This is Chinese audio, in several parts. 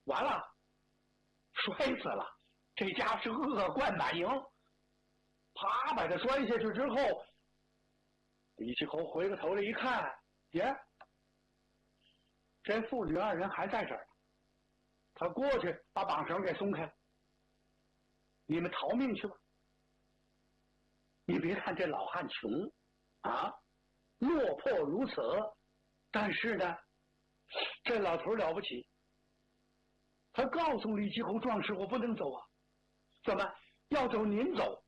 完了，摔死了，这家是恶贯满盈。啪，把他摔下去之后，李继侯回过头来一看，耶，这父女二人还在这儿。他过去把绑绳给松开了，你们逃命去吧。你别看这老汉穷啊，落魄如此，但是呢，这老头了不起。他告诉李继侯壮士，我不能走啊，怎么要走您走？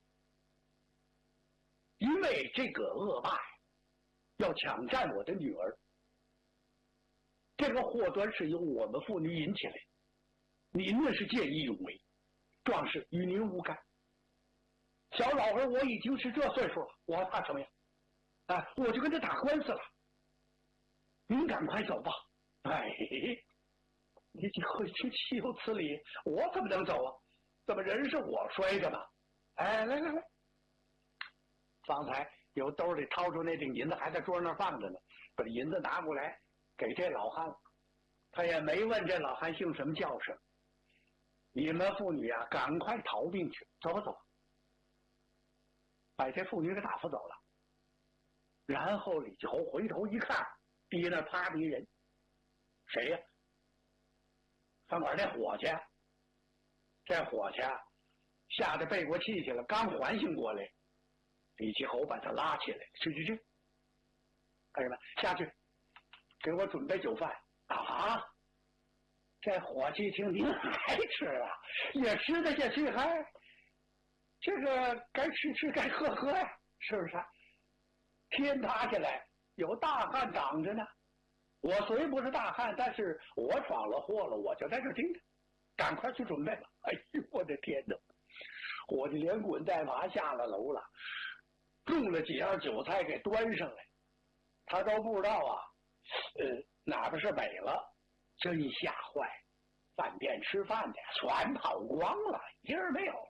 因为这个恶霸要抢占我的女儿，这个祸端是由我们妇女引起来的，您那是见义勇为，壮士与您无干。小老儿我已经是这岁数了，我还怕什么呀？哎，我就跟他打官司了。您赶快走吧。哎，你会去岂有此理？我怎么能走啊？怎么人是我摔的吗？哎，来来来，方才由兜里掏出那锭银子，还在桌上那放着呢，把银子拿过来给这老汉，他也没问这老汉姓什么叫什么。你们妇女啊，赶快逃命去，走吧走吧。把这妇女给打发走了。然后李继侯回头一看，逼那趴着一人，谁呀？饭馆这伙计。这伙计吓得背过气去了，刚缓醒过来，李继侯把他拉起来，去，干什么？下去，给我准备酒饭啊！这伙计听您还吃啊，也吃得下去，还这个该吃吃该喝喝呀，是不是？天塌下来有大汉挡着呢，我虽不是大汉，但是我闯了祸了，我就在这盯着，赶快去准备吧。哎呦，我的天哪！伙计连滚带爬下了楼了，种了几样酒菜给端上来，他都不知道啊，哪边是北了，真吓坏！饭店吃饭的全跑光了，一人没有了。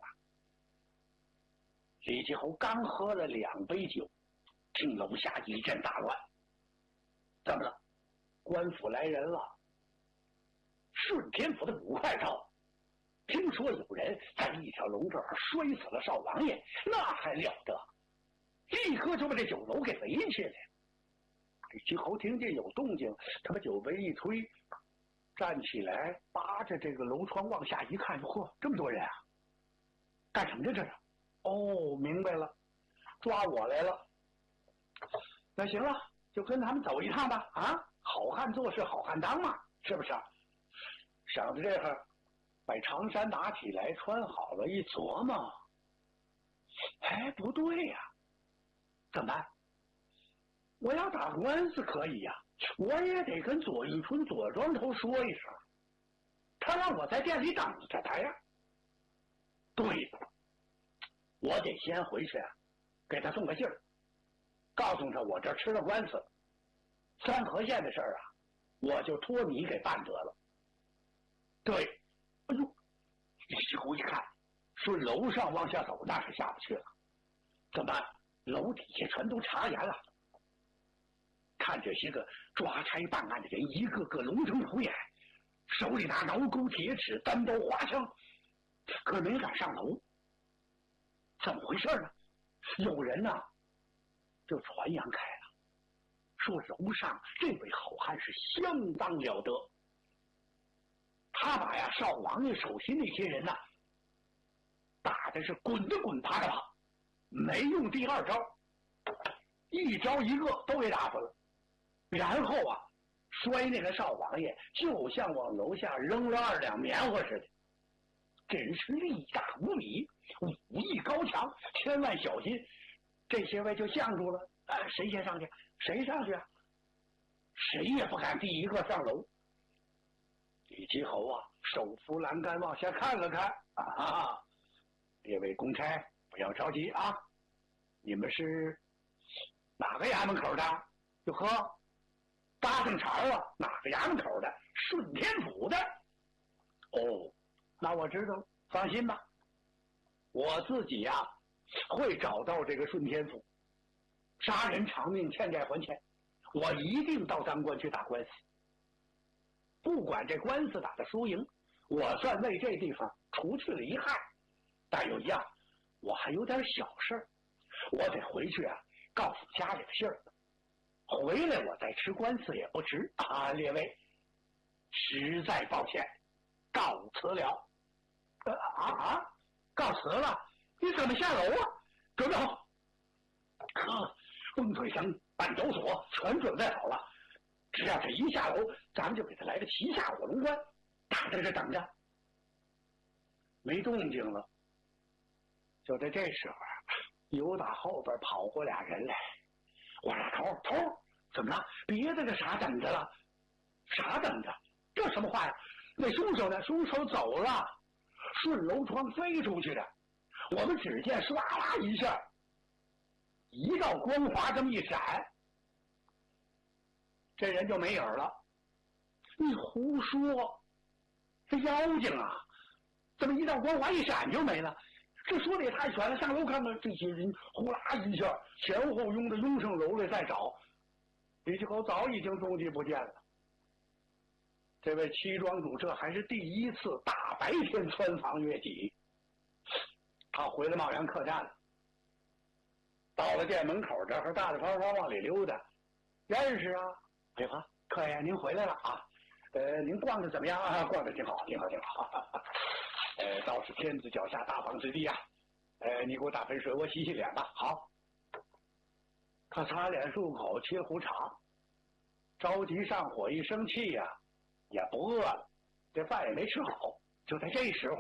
李继侯刚喝了2杯酒，听楼下一阵大乱。怎么了？官府来人了。顺天府的捕快到，听说有人在一条龙这儿摔死了少王爷，那还了得！立刻就把这酒楼给围起来。李继侯听见有动静，他把酒杯一推，站起来，扒着这个楼窗往下一看，嚯，这么多人啊！干什么这是？哦，明白了，抓我来了。那行了，就跟他们走一趟吧。啊，好汉做事好汉当嘛，是不是？想着这会儿，把长衫拿起来穿好了，一琢磨，哎，不对呀，怎么办？我要打官司可以呀，我也得跟左玉春左庄头说一声，他让我在店里等着他呀。对了，我得先回去啊，给他送个信儿，告诉他我这吃了官司，三河县的事儿啊，我就托你给办得了。对，哎呦，李继侯一看，顺楼上往下走，那是下不去了。怎么办？楼底下全都查严了。看这些个抓差办案的人，一个个龙睁虎眼，手里拿挠钩铁尺、单刀花枪，可没敢上楼。怎么回事呢？有人呢，就传扬开了，说楼上这位好汉是相当了得。他把呀少王爷手心那些人呐，打的是滚的滚，爬的爬，没用第二招，一招一个都给打死了。然后啊，摔那个少王爷就像往楼下扔了2两棉花似的。这人是力大无比，武艺高强，千万小心。这些位就相住了，谁先上去？谁上去啊？谁也不敢第一个上楼。李继侯啊，手扶栏杆往下看了看，啊，列位公差不要着急啊，你们是哪个衙门口的？哟呵，搭上茬啊，哪个衙门口的？顺天府的。哦，那我知道了，放心吧，我自己呀，会找到这个顺天府。杀人偿命，欠债还钱，我一定到当官去打官司。不管这官司打的输赢， 我算为这地方除去了一害。但有一样，我还有点小事儿，我得回去啊，告诉家里的信儿。回来我再吃官司也不迟啊！列位，实在抱歉，告辞了。告辞了？你怎么下楼啊？准备好。风水墙、绊脚锁全准备好了，只要他一下楼，咱们就给他来个旗下火龙关，打在这等着。没动静了。就在这时候，由打后边跑过俩人来。我说头，怎么了？别在这傻等着了。傻等着？这什么话呀？那凶手呢？凶手走了，顺楼窗飞出去的。我们只见唰啦一下，一道光华这么一闪，这人就没影了。你胡说！这妖精啊！怎么一道光华一闪就没了？这说的也太悬了！上楼看看，这些人呼啦一下前后拥着拥上楼来再找，李继侯早已经踪迹不见了。这位七庄主这还是第一次大白天穿房越脊，他回了茂阳客栈了。到了店门口这儿，大大方方往里溜达。认识啊？哎呀，客爷您回来了啊！您逛的怎么样啊？逛的挺好，挺好。倒是天子脚下大方之地啊！你给我打盆水，我洗洗脸吧。好。他擦脸漱口，切壶茶。着急上火，一生气呀，也不饿了，这饭也没吃好。就在这时候，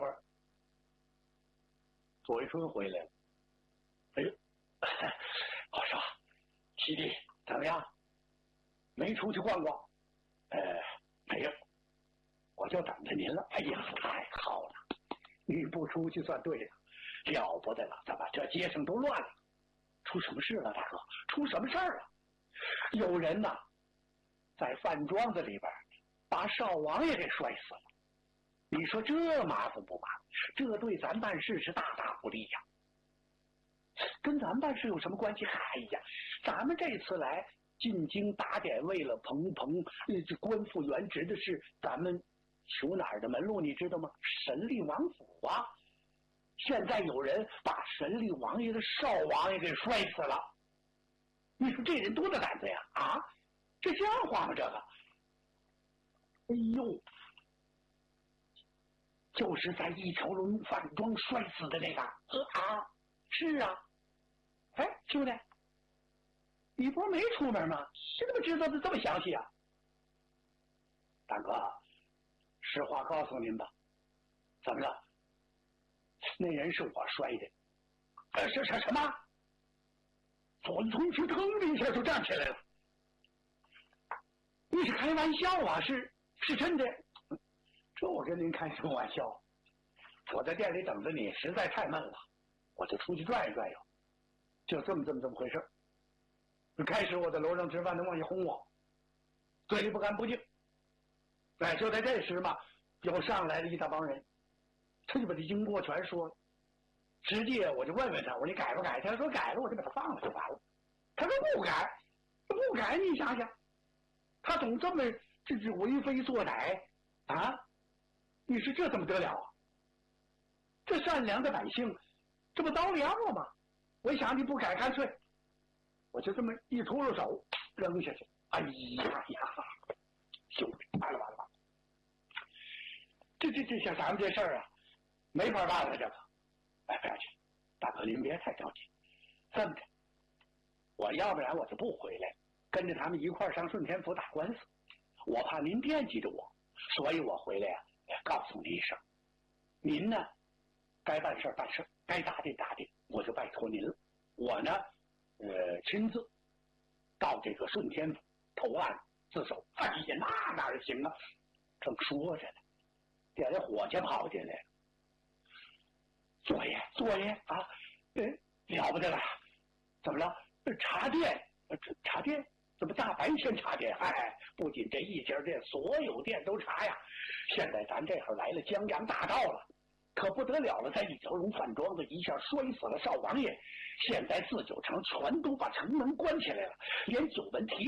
左一春回来了。哎呦，我说，七弟怎么样？没出去逛逛？没有，我就等着您了。哎呀，太好了！你不出去算对了，了不得了！怎么这街上都乱了？出什么事了，大哥？出什么事儿了？有人呐，在饭庄子里边把少王爷给摔死了。你说这麻烦不麻烦？这对咱办事是大大不利呀。跟咱办事有什么关系？哎呀，咱们这次来进京打点，为了彭这官复原职的事，咱们属哪儿的门路你知道吗？神力王府啊！现在有人把神力王爷的少王爷给摔死了，你说这人多大胆子呀？啊，这像话吗？这个，哎呦，就是在一条龙饭庄摔死的那个是啊。哎，兄弟，你不是没出门吗？你怎么知道的这么详细啊？大哥，实话告诉您吧，怎么了？那人是我摔的。是什么？左一春是腾的一下就站起来了。你是开玩笑啊？是真的？这我跟您开什么玩笑？我在店里等着你，实在太闷了，我就出去转悠转悠，就这么回事。开始我在楼上吃饭，他往下轰我，嘴里不干不净。就在这时嘛，又上来了一大帮人，他就把这经过全说了。实际我就问问他，我说你改不改？他说改了，我就把他放了就完了。他说不改，你想想，他总这么这为非作歹啊！你说这怎么得了啊？这善良的百姓，这不刀凉了吗？我一想你不改，干脆我就这么一秃噜手扔下去。哎呀，兄弟，完了！这像咱们这事儿啊，没法办了。这个，不要紧，大哥您别太着急。这么的，我要不然我就不回来，跟着他们一块上顺天府打官司。我怕您惦记着我，所以我回来呀，告诉您一声。您呢，该办事办事，该打点打点，我就拜托您了。我呢，亲自到这个顺天府投案自首。哎呀，那哪行啊？正说着呢，点着伙计跑进来了。作业啊，了不得了！怎么了？茶店，茶店怎么大白天茶店？不仅这一家店，所有店都查呀。现在咱这会儿来了江洋大盗了，可不得了了！在一条龙饭庄子一下摔死了少王爷，现在4、9城全都把城门关起来了，连九门提